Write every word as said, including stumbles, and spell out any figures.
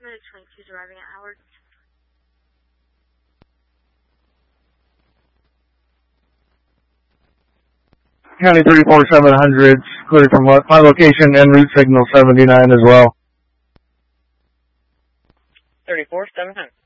Minute twenty-two is arriving at Howard. County three four seven hundred, cleared from my location en route signal seventy-nine as well. thirty-four seven hundred.